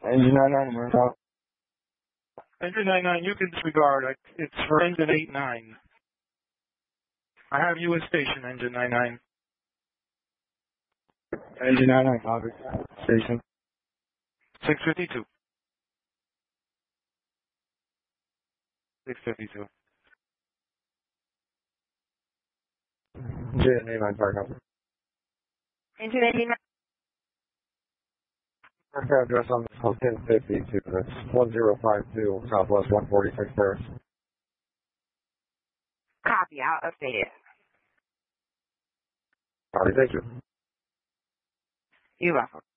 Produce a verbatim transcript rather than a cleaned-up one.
Engine nine nine, we're out. Engine nine nine, you can disregard. It's for engine eight nine. I have you in station, engine nine nine. Engine nine nine, copy. Station. six fifty-two. six fifty-two. Engine eight nine, park up. Engine eighty-nine. Aircraft address on ten fifty-two, that's one zero five two, Southwest one forty-six Paris. Copy, I'll update it. All right, thank you. You're welcome.